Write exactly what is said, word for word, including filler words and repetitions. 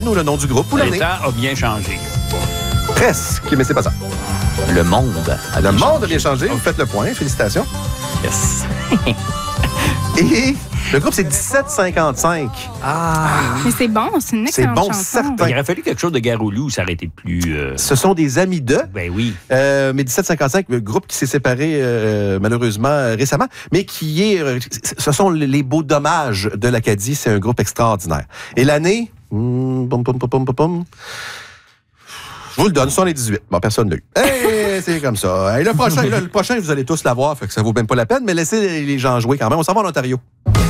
Nous, le nom du groupe ou l'année. Le temps a bien changé. Presque, mais c'est pas ça. Le monde a Le bien monde changé. a bien changé. Vous faites le point. Félicitations. Yes. Et le groupe, c'est dix-sept cinquante-cinq. Ah. Mais c'est bon, c'est une C'est excellente bon, chanson. certain. Il aurait fallu quelque chose de Garoulou, ça aurait été plus... euh, Ce sont des amis d'eux. Ben oui. Euh, mais dix-sept cinquante-cinq, le groupe qui s'est séparé euh, malheureusement euh, récemment, mais qui est... euh, ce sont les beaux dommages de l'Acadie. C'est un groupe extraordinaire. Et l'année... hmm, pom, pom, pom, pom, pom, pom. Je vous le donne, soixante-dix-huit. Bon, personne n'a eu. Hey, c'est comme ça. Hey, le, prochain, là, le prochain, vous allez tous l'avoir, fait que ça vaut même pas la peine, mais laissez les gens jouer quand même. On s'en va en Ontario.